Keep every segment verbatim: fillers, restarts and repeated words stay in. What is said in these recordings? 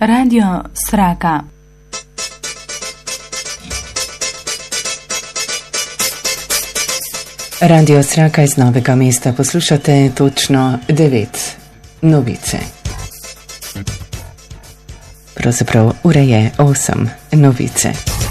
Radio Sraka. Radio Sraka iz Novega mesta poslušate točno devet novice. Pravzaprav ura je osem novice.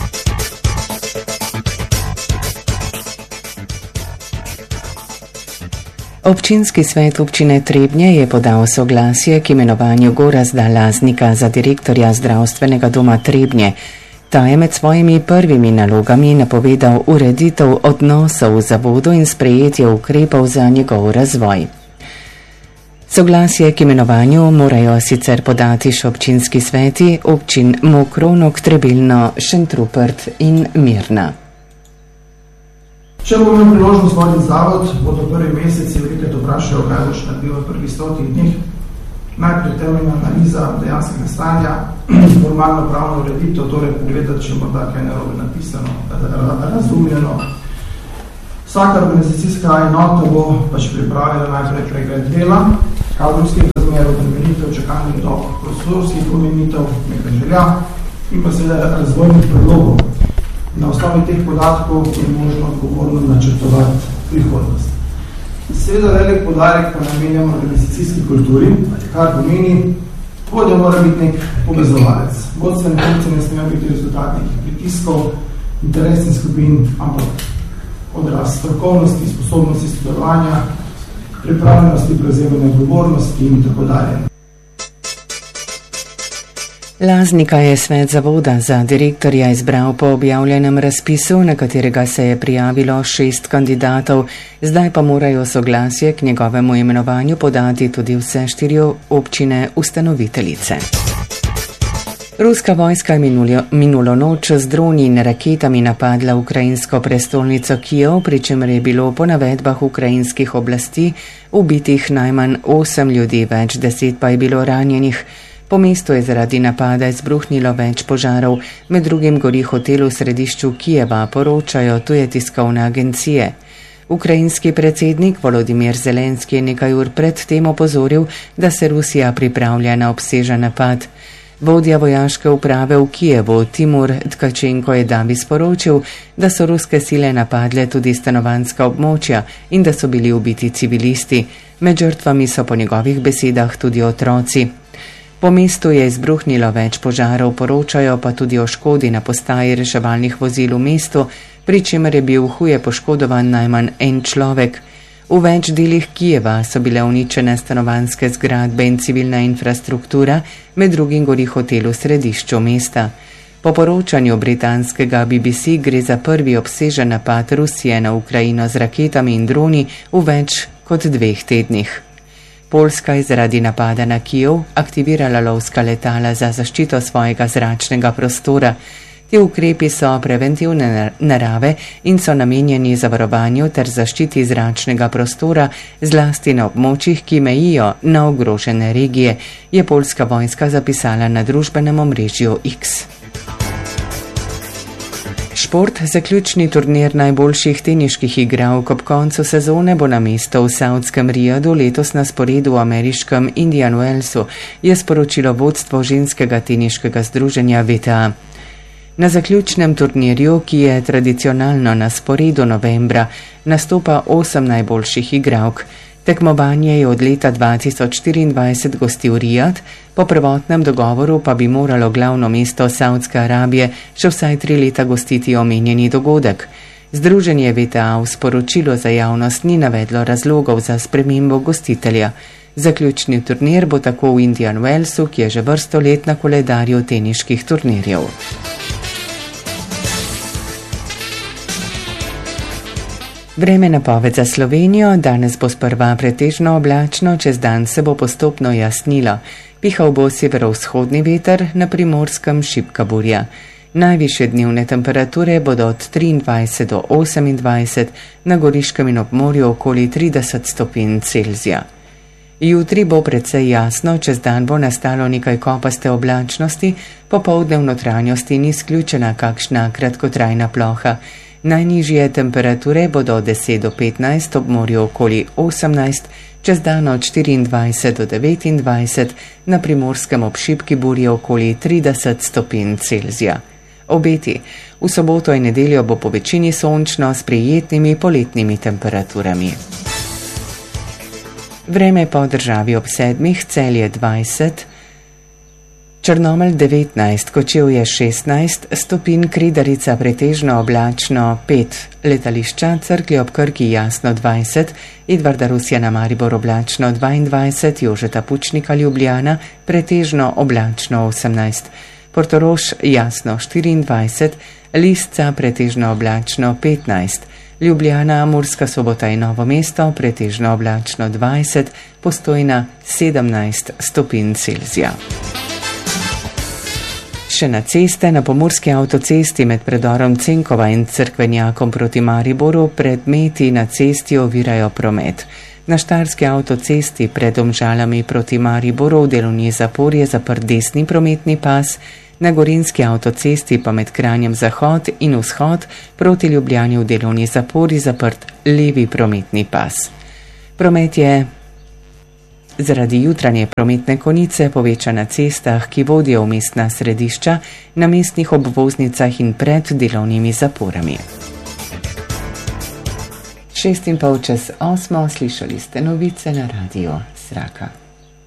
Občinski svet občine Trebnje je podal soglasje k imenovanju Gorazda Laznika za direktorja zdravstvenega doma Trebnje. Ta je med svojimi prvimi nalogami napovedal ureditev odnosov v zavodu in sprejetje ukrepov za njegov razvoj. Soglasje k imenovanju morajo sicer podati še občinski sveti občin Mokronog, Trebelno, Šentrupert in Mirna. Če bomo imeli priložnost voditi zavod, bodo prvi meseci velikrat vprašajo, kaj boš naredil v prvih stotih dneh. Najprej temeljna analiza dejanskega stanja, formalno pravno ureditev, torej pogledati, če morda kaj narobe napisano, razumljeno. Vsaka organizacijska enota bo pač pripravila najprej pregled dela, kadrovskih razmer, obremenitev, čakalnih dob, prostorskih obremenitev, nekaj želja in pa seveda razvojnih predlogov. Na osnovi teh podatkov je možno odgovorno načrtovati prihodnost. Seveda velik podarek pa namenjamo organizacijski kulturi, kar pomeni, vodja mora biti nek povezovalec. Vodstvene funkcije ne smejo biti rezultatnih pritiskov, interesnih skupin, ampak odraz strokovnosti, sposobnosti sodelovanja, pripravljenosti, prevzemanja odgovornosti in tako dalje. Laznika je svet zavoda za direktorja izbral po objavljenem razpisu, na katerega se je prijavilo šest kandidatov, zdaj pa morajo soglasje k njegovemu imenovanju podati tudi vse štiri občine ustanoviteljice. Ruska vojska je minulo, minulo noč z droni in raketami napadla ukrajinsko prestolnico Kijev, pri čemer je bilo po navedbah ukrajinskih oblasti ubitih najmanj osem ljudi, več deset pa je bilo ranjenih. Po mestu je zaradi napada izbruhnilo več požarov, med drugim gori hotel v središču Kijeva, poročajo tuje tiskovne agencije. Ukrajinski predsednik Volodimir Zelenski je nekaj ur pred tem opozoril, da se Rusija pripravlja na obsežen napad. Vodja vojaške uprave v Kijevu Timur Tkačenko je davi sporočil, da so ruske sile napadle tudi stanovanjska območja in da so bili ubiti civilisti. Med žrtvami so po njegovih besedah tudi otroci. Po mestu je izbruhnilo več požarov, poročajo pa tudi o škodi na postaji reševalnih vozil v mestu, pri čemer je bil huje poškodovan najmanj en človek. V več delih Kijeva so bile uničene stanovanjske zgradbe in civilna infrastruktura, med drugim gori hotel v središču mesta. Po poročanju britanskega B B C gre za prvi obsežen napad Rusije na Ukrajino z raketami in droni v več kot dveh tednih. Poljska je zaradi napada na Kijev aktivirala lovska letala za zaščito svojega zračnega prostora. Ti ukrepi so preventivne narave in so namenjeni zavarovanju ter zaščiti zračnega prostora, zlasti na območjih, ki mejijo na ogrožene regije, je poljska vojska zapisala na družbenem omrežju X. Šport, zaključni turnir najboljših teniških igralk ob koncu sezone bo na mesto v Saudskem Rijadu letos na sporedu v ameriškem Indian Wellsu, je sporočilo vodstvo ženskega teniškega združenja V T A. Na zaključnem turnirju, ki je tradicionalno na sporedu novembra, nastopa osem najboljših igralk. Tekmovanje je od leta dva tisoč štiriindvajset gostil Rijad, po prvotnem dogovoru pa bi moralo glavno mesto Saudske Arabije še vsaj tri leta gostiti omenjeni dogodek. Združenje V T A v sporočilu za javnost ni navedlo razlogov za spremembo gostitelja. Zaključni turnir bo tako v Indian Wellsu, ki je že vrsto let na koledarju teniških turnirjev. Vreme napoved za Slovenijo, danes bo sprva pretežno oblačno, čez dan se bo postopno jasnilo. Pihal bo severovzhodni veter, na Primorskem šibka burja. Najvišje dnevne temperature bodo od triindvajset do osemindvajset, na Goriškem in ob morju okoli trideset stopinj Celzija. Jutri bo precej jasno, čez dan bo nastalo nekaj kopaste oblačnosti, popoldne v notranjosti ni izključena kakšna kratkotrajna ploha. Najnižje temperature bodo od deset do petnajst, ob morju okoli osemnajst, čez dan od štiriindvajset do devetindvajset, na Primorskem ob šibki burji okoli trideset stopinj Celzija. Obeti. V soboto in nedeljo bo po večini sončno s prijetnimi poletnimi temperaturami. Vreme po državi ob sedmih, Celje dvajset, Črnomelj devetnajst, Kočevje šestnajst stopinj, Kridarica pretežno oblačno pet, letališča Cerklje ob Krki jasno dvajset, Edvarda Rusjana Maribor oblačno dvaindvajset, Jožeta Pučnika Ljubljana pretežno oblačno osemnajst, Portorož jasno štiriindvajset, Lisca pretežno oblačno petnajst, Ljubljana, Murska Sobota in Novo mesto pretežno oblačno dvajset, Postojna sedemnajst stopinj Celzija. Še na ceste, na pomurski avtocesti med predorom Cenkova in Cerkvenjakom proti Mariboru predmeti na cesti ovirajo promet. Na štajerski avtocesti pred Domžalami proti Mariboru v delovni zapor je zaprt desni prometni pas, na gorenjski avtocesti pa med Kranjem zahod in vzhod proti Ljubljani v delovni zapor je zaprt levi prometni pas. Promet je zaradi jutranje prometne konice povečan na cestah, ki vodijo v mestna središča, na mestnih obvoznicah in pred delovnimi zaporami. Šest in pol čez osmo, slišali ste novice na radiu Zraka.